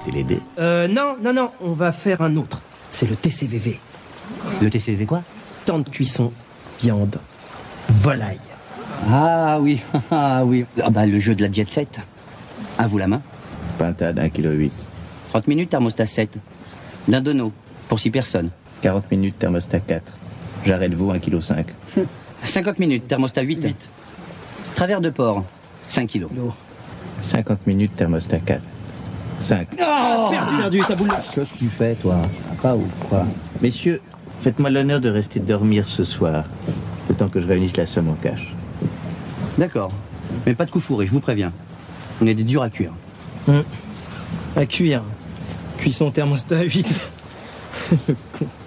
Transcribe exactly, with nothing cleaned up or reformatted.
T L D. Euh, non, non, non, on va faire un autre. C'est le T C V V. Le T C V quoi? Temps de cuisson, viande, volaille. Ah oui, ah oui. Ah bah le jeu de la jet set. À vous la main. Pintade, un virgule huit kilos. trente minutes, thermostat sept. D'un dono, pour six personnes. quarante minutes, thermostat quatre. J'arrête vous, un virgule cinq kilos. cinquante minutes, thermostat huit. huit. Travers de porc, cinq kilos. cinquante minutes, thermostat quatre. cinq. Oh, perdu, perdu, ta boule. Qu'est-ce que tu fais, toi? Pas ou quoi? Messieurs, faites-moi l'honneur de rester dormir ce soir, le temps que je réunisse la somme en cash. D'accord. Mais pas de coup fourré, je vous préviens. On est des durs à cuire. Hum. À cuire. Cuisson thermostat huit. Le con.